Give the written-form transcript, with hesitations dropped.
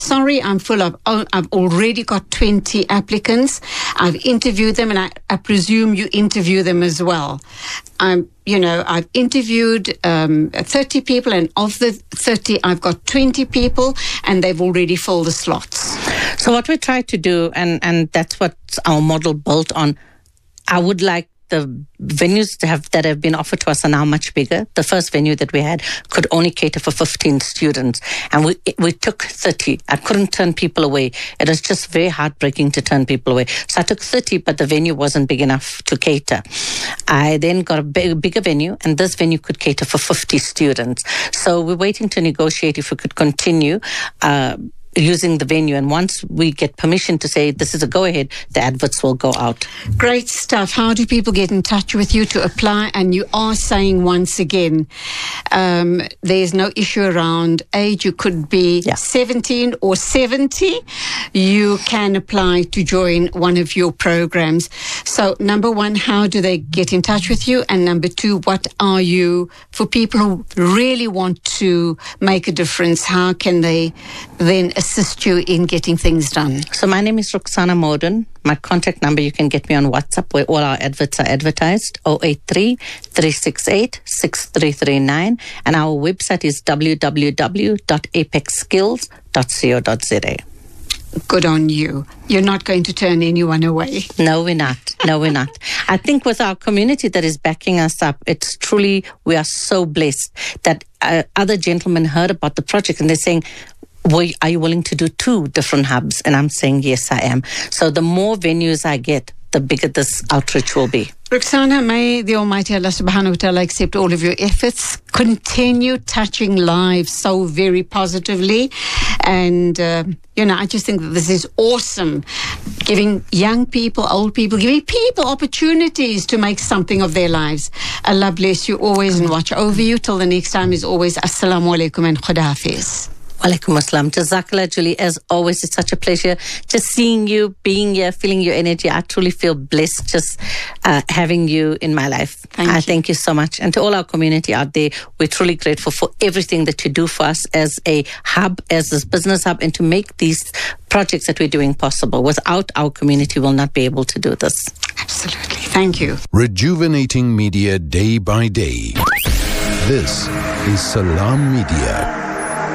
sorry, I'm full of, I've already got 20 applicants. I've interviewed them, and I presume you interview them as well. I've interviewed 30 people, and of the 30, I've got 20 people, and they've already filled the slots. So what we try to do, and that's what our model built on, I would like the venues that have been offered to us are now much bigger. The first venue that we had could only cater for 15 students, and we took 30. I couldn't turn people away. It was just very heartbreaking to turn people away. So I took 30, but the venue wasn't big enough to cater. I then got a bigger venue, and this venue could cater for 50 students. So we're waiting to negotiate if we could continue using the venue, and once we get permission to say this is a go-ahead, the adverts will go out. Great stuff. How do people get in touch with you to apply? And you are saying once again, there's no issue around age. You could be 17 or 70. You can apply to join one of your programs. So number one, how do they get in touch with you? And number two, what are you, for people who really want to make a difference, how can they then assist you in getting things done? So my name is Roxana Moden. My contact number, you can get me on WhatsApp, where all our adverts are advertised, 083-368-6339. And our website is www.apexskills.co.za. Good on you. You're not going to turn anyone away. No, we're not. No, we're not. I think with our community that is backing us up, it's truly, we are so blessed that other gentlemen heard about the project and they're saying, are you willing to do 2 different hubs? And I'm saying, yes, I am. So the more venues I get, the bigger this outreach will be. Roxana, may the Almighty Allah subhanahu wa ta'ala accept all of your efforts. Continue touching lives so very positively. And, I just think that this is awesome. Giving young people, old people, giving people opportunities to make something of their lives. Allah bless you always and watch over you. Till the next time, is always Assalamu alaikum and Khuda Hafiz. Walaikum assalam. Jazakallah, Julie. As always, it's such a pleasure just seeing you, being here, feeling your energy. I truly feel blessed just having you in my life. Thank you so much. And to all our community out there, we're truly grateful for everything that you do for us as a hub, as this business hub, and to make these projects that we're doing possible. Without our community, we'll not be able to do this. Absolutely. Thank you. Rejuvenating media day by day. This is Salam Media.